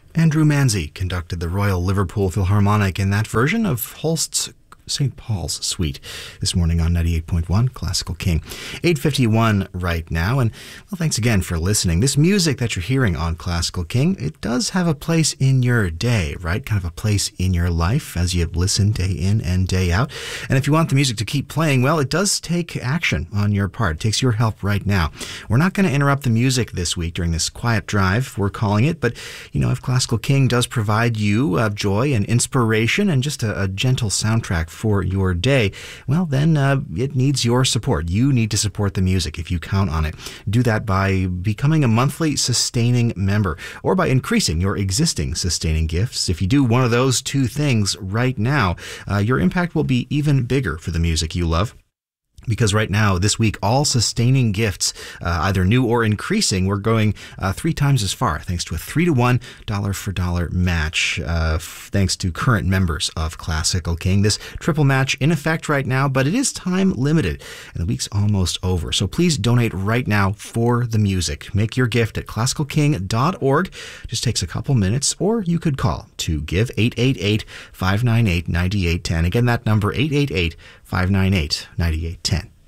Andrew Manzi conducted the Royal Liverpool Philharmonic in that version of Holst's St. Paul's Suite this morning on 98.1 Classical King. 8:51 right now, and well, thanks again for listening. This music that you're hearing on Classical King, it does have a place in your day, right? Kind of a place in your life as you listen day in and day out. And if you want the music to keep playing, well, it does take action on your part. It takes your help right now. We're not going to interrupt the music this week during this quiet drive, we're calling it, but if Classical King does provide you joy and inspiration and just a gentle soundtrack for your day, well, then it needs your support. You need to support the music if you count on it. Do that by becoming a monthly sustaining member or by increasing your existing sustaining gifts. If you do one of those two things right now, your impact will be even bigger for the music you love. Because right now, this week, all sustaining gifts, either new or increasing, we're going 3 times as far, thanks to a 3-to-1 dollar-for-dollar match, thanks to current members of Classical King. This triple match in effect right now, but it is time limited, and the week's almost over. So please donate right now for the music. Make your gift at classicalking.org. Just takes a couple minutes, or you could call to give 888-598-9810. Again, that number, 888-598-9810.